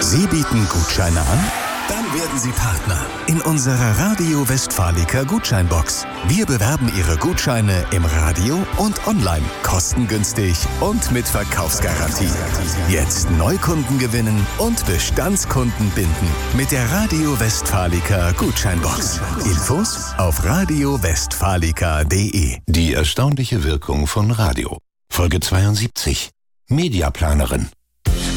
Sie bieten Gutscheine an? Dann werden Sie Partner in unserer Radio Westfalica Gutscheinbox. Wir bewerben Ihre Gutscheine im Radio und online, kostengünstig und mit Verkaufsgarantie. Jetzt Neukunden gewinnen und Bestandskunden binden mit der Radio Westfalica Gutscheinbox. Infos auf radiowestfalica.de. Die erstaunliche Wirkung von Radio. Folge 72. Mediaplanerin.